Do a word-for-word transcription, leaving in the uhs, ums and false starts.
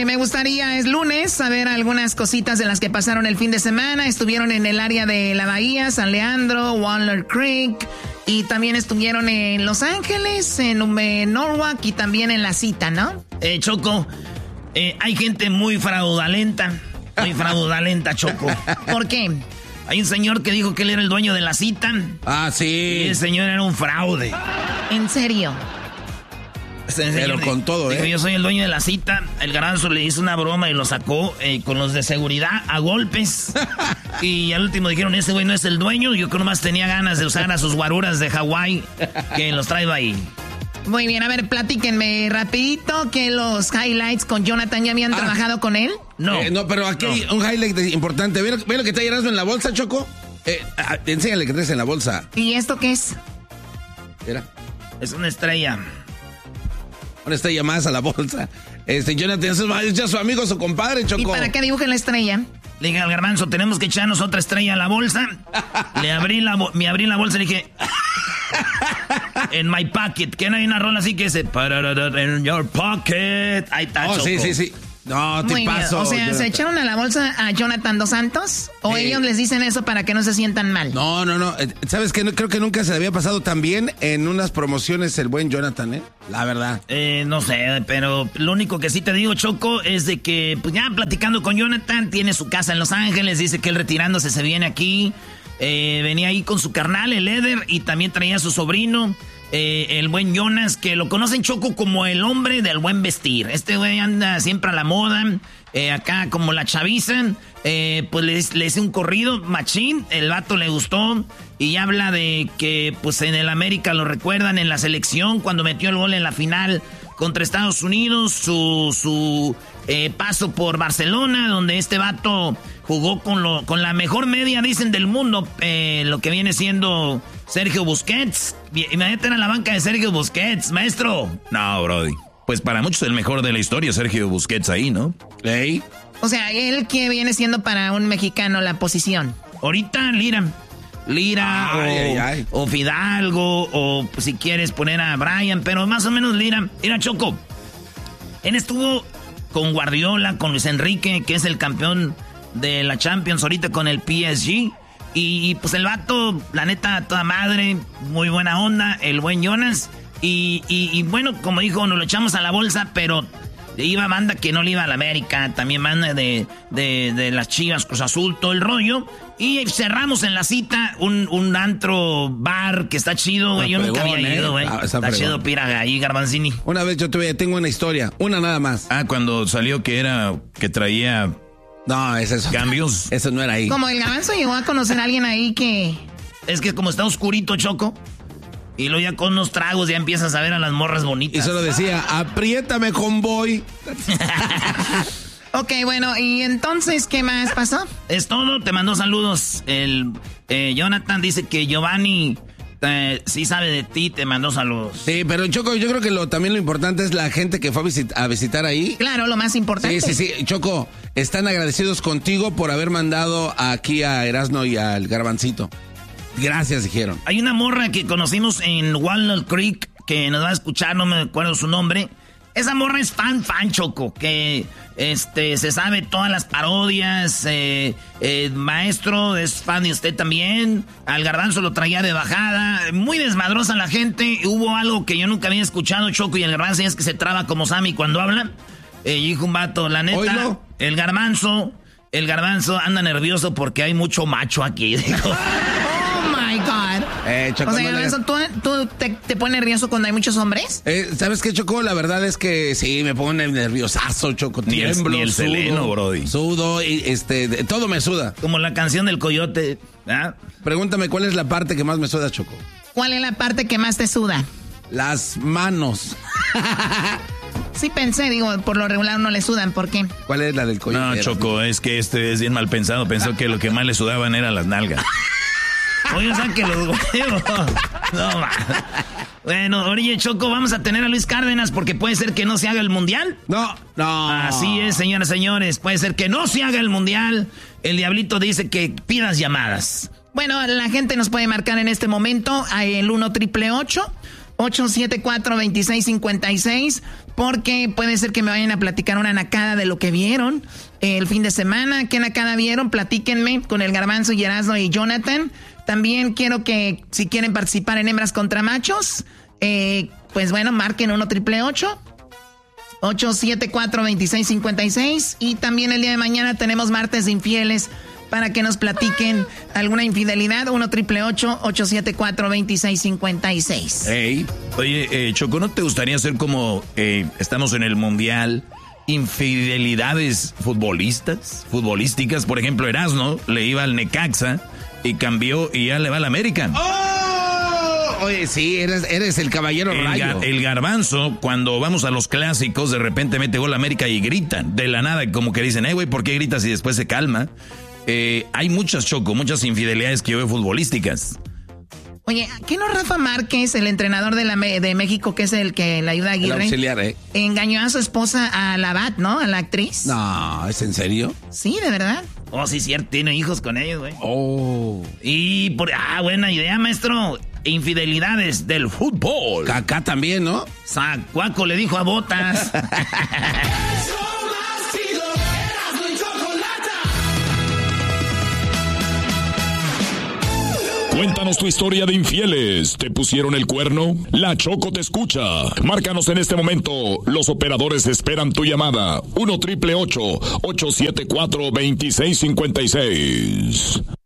Eh, me gustaría, es lunes, saber algunas cositas de las que pasaron el fin de semana. Estuvieron en el área de la Bahía, San Leandro, Walnut Creek, y también estuvieron en Los Ángeles, en, en Norwalk y también en La Cita, ¿no? Eh, Choco, eh, hay gente muy fraudulenta, muy fraudulenta, Choco. ¿Por qué? Hay un señor que dijo que él era el dueño de La Cita. Ah, sí. Y el señor era un fraude. ¿En serio? Pero con todo, dijo, ¿eh? Yo soy el dueño de La Cita. El Garbanzo le hizo una broma y lo sacó eh, con los de seguridad a golpes. Y al último dijeron, ese güey no es el dueño. Yo creo nomás tenía ganas de usar a sus guaruras de Hawái, que los traigo ahí. Muy bien, a ver, platíquenme rapidito que los highlights con Jonathan, ¿ya habían ah, trabajado con él? No. Eh, no, pero aquí no. hay un highlight importante. ¿Ve lo, ve lo que trae Erasmo en la bolsa, Choco? Eh, ah, enséñale que traes en la bolsa. ¿Y esto qué es? Era. Es una estrella. Una estrella más a la bolsa. Este, Jonathan, es ya su amigo, su compadre, Choco. ¿Y para qué dibujen la estrella? Le dije al Garbanzo, tenemos que echarnos otra estrella a la bolsa. Le abrí la, me abrí la bolsa y le dije... En my pocket. Que no hay una rola así que dice... In your pocket. Ahí está, oh, Choco. sí, sí, sí. No, te Muy paso. Bien. O sea, Jonathan. ¿se echaron a la bolsa a Jonathan Dos Santos? ¿O sí. ellos les dicen eso para que no se sientan mal? No, no, no. ¿Sabes qué? Creo que nunca se le había pasado tan bien en unas promociones el buen Jonathan, ¿eh? La verdad. Eh, no sé, pero lo único que sí te digo, Choco, es de que pues ya platicando con Jonathan, tiene su casa en Los Ángeles, dice que él retirándose se viene aquí. Eh, venía ahí con su carnal, el Eder, y también traía a su sobrino. Eh, el buen Jonas, que lo conocen, Choco, como el hombre del buen vestir. Este güey anda siempre a la moda, eh, acá como la chaviza, eh, pues le, le hice un corrido machín, el vato le gustó y habla de que pues en el América lo recuerdan en la selección cuando metió el gol en la final contra Estados Unidos, su, su eh, paso por Barcelona, donde este vato jugó con, lo, con la mejor media, dicen, del mundo, eh, lo que viene siendo Sergio Busquets. Imagínate en la banca de Sergio Busquets, maestro. No, brody. Pues para muchos el mejor de la historia, Sergio Busquets ahí, ¿no? ¿Ey? O sea, él que viene siendo para un mexicano la posición. Ahorita, Lira. Lira ay, o, ay, ay. o Fidalgo o pues, si quieres poner a Brian, pero más o menos Lira. Mira, Choco. Él estuvo con Guardiola, con Luis Enrique, que es el campeón de la Champions ahorita con el P S G. Y pues el vato, la neta, toda madre, muy buena onda, el buen Jonas. Y, y, y bueno, como dijo, nos lo echamos a la bolsa, pero iba banda que no le iba a la América, también banda de, de, de las Chivas, Cruz Azul, todo el rollo. Y cerramos en La Cita un, un antro bar que está chido, güey. Yo pregón, nunca había eh. ido, güey. Ah, está está chido, pira ahí, Garbanzini. Una vez yo tuve, tengo una historia, una nada más. Ah, cuando salió que era, que traía... No, es eso. Cambios. Eso no era ahí. Como el Garbanzo llegó a conocer a alguien ahí que... Es que como está oscurito, Choco, y luego ya con unos tragos ya empiezas a ver a las morras bonitas. Y solo decía, apriétame, convoy. Ok, bueno, ¿y entonces qué más pasó? Es todo, te mandó saludos. El eh, Jonathan dice que Giovanni eh, sí sabe de ti, te mandó saludos. Sí, pero Choco, yo creo que lo también lo importante es la gente que fue a, visit, a visitar ahí. Claro, lo más importante. Sí, sí, sí. Choco, están agradecidos contigo por haber mandado aquí a Erasmo y al Garbancito. Gracias, dijeron. Hay una morra que conocimos en Walnut Creek que nos va a escuchar, no me acuerdo su nombre. Esa morra es fan, fan, Choco, que este se sabe todas las parodias. Eh, eh, maestro, es fan de usted también. Al Garbanzo lo traía de bajada. Muy desmadrosa la gente. Hubo algo que yo nunca había escuchado, Choco, y el Garbanzo es que se traba como Sammy cuando habla. Eh, y dijo un vato, la neta, ¿Oilo? el Garbanzo, el Garbanzo anda nervioso porque hay mucho macho aquí, dijo. My God. Eh, Choco, o sea, no le... ¿tú, tú te, te pones nervioso cuando hay muchos hombres? Eh, ¿Sabes qué, Choco? La verdad es que sí, me pongo nerviosazo, Choco. Ni el, Tiemblo, ni el sudo, seleno, brody. Sudo, y este, de, todo me suda. Como la canción del coyote. ¿Ah? Pregúntame cuál es la parte que más me suda, Choco. ¿Cuál es la parte que más te suda? Las manos. Sí pensé, digo, por lo regular no le sudan, ¿por qué? ¿Cuál es la del coyote? No, Choco, es que este es bien mal pensado. Pensó que lo que más le sudaban eran las nalgas. Oye, o sea que los huevos. No, ma. Bueno, oye, Choco, vamos a tener a Luis Cárdenas porque puede ser que no se haga el mundial. No, no. Así es, señoras y señores. Puede ser que no se haga el mundial. El Diablito dice que pidas llamadas. Bueno, la gente nos puede marcar en este momento el uno triple ocho ocho siete cuatro, dos seis cinco seis, porque puede ser que me vayan a platicar una nacada de lo que vieron el fin de semana. ¿Qué nacada vieron? Platíquenme con el Garbanzo y Erasmo y Jonathan. También quiero que, si quieren participar en Hembras contra Machos, eh, pues bueno, marquen uno triple ocho, ocho siete cuatro, dos seis cinco seis. Y también el día de mañana tenemos Martes de Infieles, para que nos platiquen alguna infidelidad. uno triple ocho, ocho siete cuatro, dos seis cinco seis. Hey, oye, eh, Choco, ¿no te gustaría ser como eh, estamos en el Mundial? Infidelidades futbolistas, futbolísticas. Por ejemplo, Erasmo le iba al Necaxa y cambió y ya le va al América. ¡Oh! Oye, sí, eres, eres el caballero el rayo. Ga, el Garbanzo, cuando vamos a los clásicos, de repente mete gol a América y gritan de la nada, como que dicen, eh, güey, ¿por qué gritas? Y después se calma. Eh, hay muchas, Choco, muchas infidelidades que yo veo futbolísticas. Oye, ¿qué no Rafa Márquez, el entrenador de, la, de México, que es el que le ayuda a Aguirre? El auxiliar, ¿eh? Engañó a su esposa, a la Bat, ¿no? A la actriz. No, ¿es en serio? Sí, de verdad. Oh, sí, cierto, tiene hijos con ellos, güey. Oh. Y por... Ah, buena idea, maestro. Infidelidades del fútbol. Kaká también, ¿no? Zacuaco le dijo a Botas. Cuéntanos tu historia de infieles. ¿Te pusieron el cuerno? La Choco te escucha. Márcanos en este momento. Los operadores esperan tu llamada. uno triple ocho, ocho siete cuatro, dos seis cinco seis.